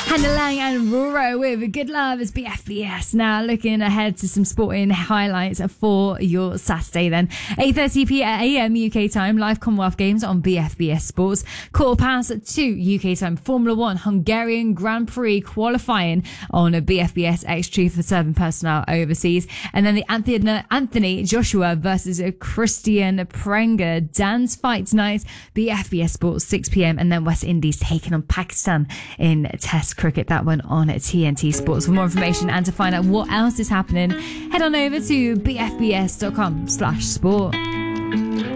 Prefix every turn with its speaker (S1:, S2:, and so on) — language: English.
S1: Hannah Lang and Roro with Good Love is BFBS. Now looking ahead to some sporting highlights for your Saturday then. 8:30am UK time, live Commonwealth Games on BFBS Sports. 2:15 UK time, Formula 1 Hungarian Grand Prix qualifying on a BFBS X Truth for serving personnel overseas. And then the Anthony Joshua versus Christian Prenga dance fight tonight, BFBS Sports 6pm. And then West Indies taking on Pakistan in Test cricket. That one on TNT Sports. For more information and to find out what else is happening, head on over to bfbs.com/sport.